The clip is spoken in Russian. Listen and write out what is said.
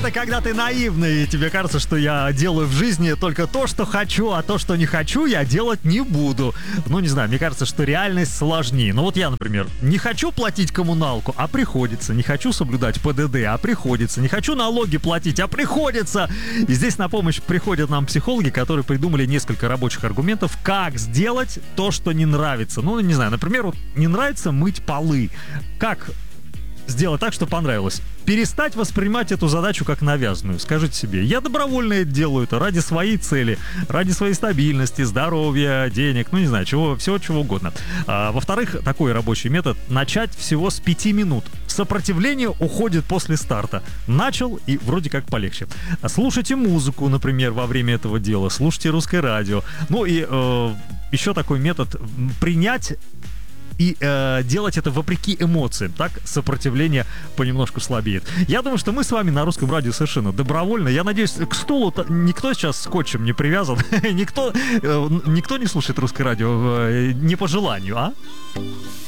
это когда ты наивный, и тебе кажется, что я делаю в жизни только то, что хочу, а то, что не хочу, я делать не буду. Ну, не знаю, мне кажется, что реальность сложнее. Ну, вот я, например, не хочу платить коммуналку, а приходится. Не хочу соблюдать ПДД, а приходится. Не хочу налоги платить, а приходится. И здесь на помощь приходят нам психологи, которые придумали несколько рабочих аргументов, как сделать то, что не нравится. Ну, не знаю, например, вот не нравится мыть полы. Как сделать так, чтобы понравилось? Перестать воспринимать эту задачу как навязанную. Скажите себе, я добровольно это делаю, это ради своей цели, ради своей стабильности, здоровья, денег, ну не знаю, всего чего угодно. Во-вторых, такой рабочий метод: начать всего с 5 минут. Сопротивление уходит после старта. Начал, и вроде как полегче. Слушайте музыку, например, во время этого дела. Слушайте русское радио. Ну и еще такой метод: принять и делать это вопреки эмоциям. Так сопротивление понемножку слабеет. Я думаю, что мы с вами на русском радио совершенно добровольно. Я надеюсь, к стулу никто сейчас скотчем не привязан. Никто не слушает русское радио не по желанию, а?